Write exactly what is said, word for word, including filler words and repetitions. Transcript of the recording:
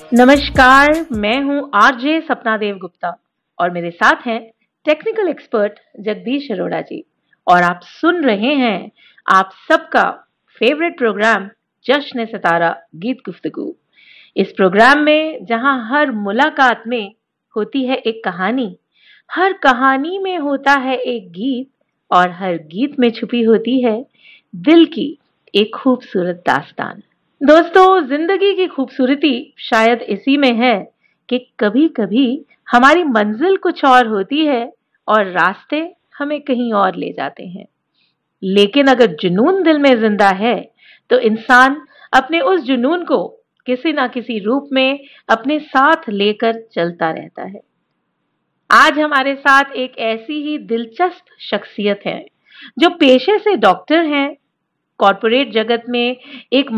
नमस्कार, मैं हूं आरजे सपना देव गुप्ता और मेरे साथ हैं टेक्निकल एक्सपर्ट जगदीश अरोड़ा जी। और आप सुन रहे हैं आप सबका फेवरेट प्रोग्राम जश्न सितारा गीत गुफ्तगू। इस प्रोग्राम में जहां हर मुलाकात में होती है एक कहानी, हर कहानी में होता है एक गीत और हर गीत में छुपी होती है दिल की एक खूबसूरत दास्तान। दोस्तों, जिंदगी की खूबसूरती शायद इसी में है कि कभी-कभी हमारी मंजिल कुछ और होती है और रास्ते हमें कहीं और ले जाते हैं। लेकिन अगर जुनून दिल में जिंदा है तो इंसान अपने उस जुनून को किसी ना किसी रूप में अपने साथ लेकर चलता रहता है। आज हमारे साथ एक ऐसी ही दिलचस्प शख्सियत है जो पेशे से डॉक्टर हैं, कॉर्पोरेट जगत में एक